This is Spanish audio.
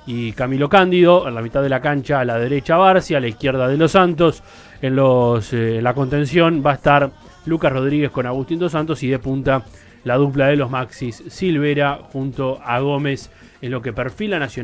y Camilo Cándido. En la mitad de la cancha a la derecha Barcia, a la izquierda De Los Santos. En la contención va a estar Lucas Rodríguez con Agustín Dos Santos y de punta la dupla de los Maxis Silvera junto a Gómez en lo que perfila Nacional.